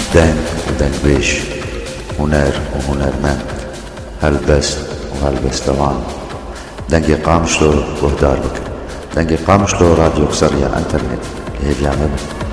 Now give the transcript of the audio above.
دنگ ودنگبيش، هنر وهنرمند، هلبست وهلبستوان. دنگی قامشلو وهدار بك، دنگی قامشلو راديو سريع انترنت لهي بيعمل